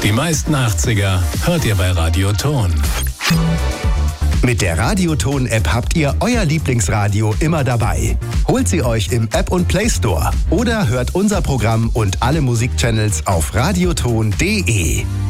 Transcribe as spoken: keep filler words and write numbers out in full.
Die meisten achtziger hört ihr bei Radioton. Mit der Radioton-App habt ihr euer Lieblingsradio immer dabei. Holt sie euch im App- und Play Store oder hört unser Programm und alle Musikchannels auf radioton punkt de.